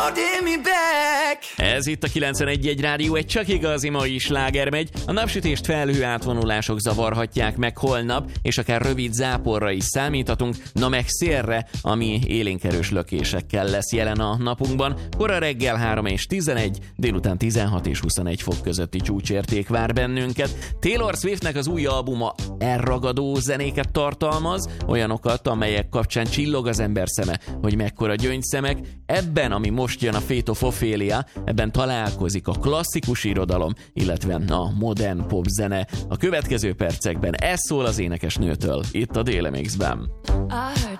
Ez itt a 91.1 Rádió, egy csak igazi mai sláger megy. A napsütést felhő átvonulások zavarhatják meg holnap, és akár rövid záporra is számíthatunk, na meg szélre, ami élénkerős lökésekkel lesz jelen a napunkban. Kora reggel 3 és 11, délután 16 és 21 fok közötti csúcsérték vár bennünket. Taylor Swiftnek az új albuma elragadó zenéket tartalmaz, olyanokat, amelyek kapcsán csillog az ember szeme, hogy mekkora gyöngyszemek. Ebben, ami most jön, a Fate of Ophelia, ebben találkozik a klasszikus irodalom, illetve a modern popzene. A következő percekben ez szól az énekesnőtől, itt a Déli Mixben. I heard